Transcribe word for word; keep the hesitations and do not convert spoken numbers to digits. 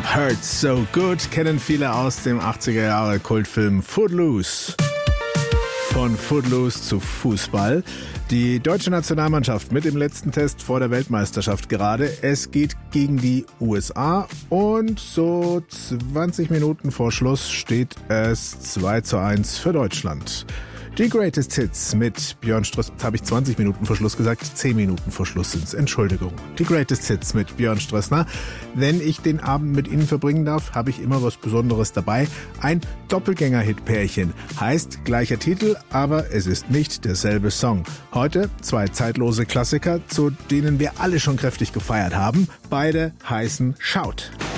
Hurts So Good kennen viele aus dem achtziger Jahre Kultfilm Footloose. Von Footloose zu Fußball. Die deutsche Nationalmannschaft mit dem letzten Test vor der Weltmeisterschaft gerade. Es geht gegen die U S A und so zwanzig Minuten vor Schluss steht es zwei zu eins für Deutschland. Die Greatest Hits mit Björn Strössner. Jetzt habe ich zwanzig Minuten vor Schluss gesagt, zehn Minuten vor Schluss sind's. Entschuldigung. Die Greatest Hits mit Björn Strössner. Wenn ich den Abend mit Ihnen verbringen darf, habe ich immer was Besonderes dabei. Ein Doppelgänger-Hit-Pärchen. Heißt gleicher Titel, aber es ist nicht derselbe Song. Heute zwei zeitlose Klassiker, zu denen wir alle schon kräftig gefeiert haben. Beide heißen Shout.